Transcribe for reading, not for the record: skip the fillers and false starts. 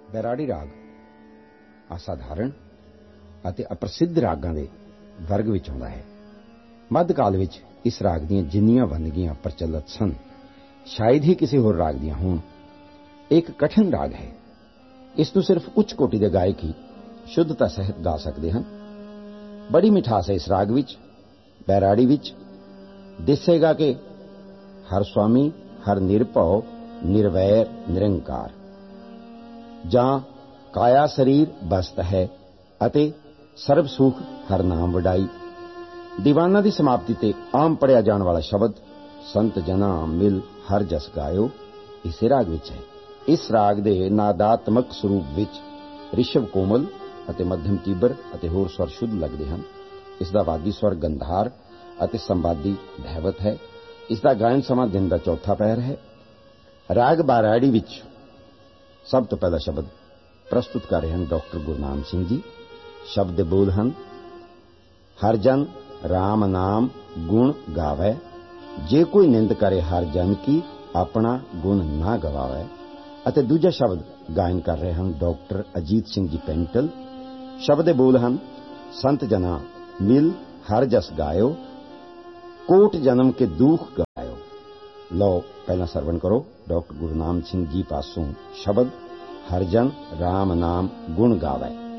बैराड़ी राग असाधारण ਅਤੇ ਅਪ੍ਰਸਿੱਧ ਰਾਗਾਂ ਦੇ ਵਰਗ ਵਿੱਚ ਆਉਂਦਾ ਹੈ। ਮੱਧਕਾਲ ਵਿੱਚ ਇਸ ਰਾਗ ਦੀਆਂ ਜਿੰਨੀਆਂ ਵੰਨਗੀਆਂ ਪ੍ਰਚਲਿਤ ਸਨ, ਸ਼ਾਇਦ ਹੀ ਕਿਸੇ ਹੋਰ ਰਾਗ ਦੀਆਂ ਹੋਣ। ਇਹ ਇੱਕ ਕਠਿਨ ਰਾਗ ਹੈ। ਇਸ ਨੂੰ ਸਿਰਫ ਉੱਚ ਕੋਟੀ ਦੇ ਗਾਇਕ ਹੀ ਸ਼ੁੱਧਤਾ ਸਹਿਤ ਗਾ ਸਕਦੇ ਹਨ। ਬੜੀ ਮਿਠਾਸ ਹੈ ਇਸ ਰਾਗ ਵਿੱਚ। ਬੈਰਾੜੀ ਵਿੱਚ ਦਿਸੇਗਾ ਕਿ ਹਰ ਸੁਆਮੀ ਹਰ ਨਿਰਭਉ ਨਿਰਵੈਰ ਨਿਰੰਕਾਰ, ਜਾਂ ਕਾਇਆ ਸਰੀਰ ਬਸਤ ਹੈ ਅਤੇ ਸਰਬ ਸੁਖ ਹਰ ਨਾਮ ਵਡਾਈ। ਦੀਵਾਨਾਂ ਦੀ ਸਮਾਪਤੀ ਤੇ ਆਮ ਪੜਿਆ ਜਾਣ ਵਾਲਾ ਸ਼ਬਦ ਸੰਤ ਜਨਾ ਮਿਲ ਹਰ ਜਸ ਗਾਇਓ ਇਸੇ ਰਾਗ ਵਿੱਚ ਹੈ। ਇਸ ਰਾਗ ਦੇ ਨਾਦਾਤਮਕ ਸਰੂਪ ਵਿੱਚ ਰਿਸ਼ਵ ਕੋਮਲ ਅਤੇ ਮੱਧਮ ਤੀਬਰ ਅਤੇ ਹੋਰ ਸਵਰ ਸ਼ੁੱਧ ਲੱਗਦੇ ਹਨ। ਇਸ ਦਾ ਵਾਦੀ ਸਵਰ ਗੰਧਾਰ ਅਤੇ ਸੰਵਾਦੀ ਧੈਵਤ ਹੈ। ਇਸ ਦਾ ਗਾਇਨ ਸਮਾਂ ਦਿਨ ਦਾ ਚੌਥਾ ਪਹਿਰ ਹੈ। ਰਾਗ ਬੈਰਾੜੀ ਵਿੱਚ ਸਭ ਤੋਂ ਪਹਿਲਾ ਸ਼ਬਦ ਪ੍ਰਸਤੁਤ ਕਰ ਰਹੇ ਹਨ ਡਾਕਟਰ ਗੁਰਨਾਮ ਸਿੰਘ ਜੀ। ਸ਼ਬਦ ਦੇ ਬੋਲ ਹਨ, ਹਰ ਜਨ ਰਾਮ ਨਾਮ ਗੁਣ ਗਾਵੈ, ਜੇ ਕੋਈ ਨਿੰਦ ਕਰੇ ਹਰ ਜਨ ਕੀ ਆਪਣਾ ਗੁਣ ਨਾ ਗਵਾਵੈ। ਅਤੇ ਦੂਜਾ ਸ਼ਬਦ ਗਾਇਨ ਕਰ ਰਹੇ ਹਨ ਡਾਕਟਰ ਅਜੀਤ ਸਿੰਘ ਜੀ ਪੈਂਟਲ। ਸ਼ਬਦ ਦੇ ਬੋਲ ਹਨ, ਸੰਤ ਜਨਾ ਮਿਲ ਹਰ ਜਸ ਗਾਇਓ, ਕੋਟ ਜਨਮ ਕੇ ਦੁਖ ਗਾਇਓ। ਲਓ ਪਹਿਲਾਂ ਸਰਵਣ ਕਰੋ ਡਾਕਟਰ ਗੁਰਨਾਮ ਸਿੰਘ ਜੀ ਪਾਸੋਂ ਸ਼ਬਦ ਹਰ ਜਨ ਰਾਮ ਨਾਮ ਗੁਣ ਗਾਵੈ।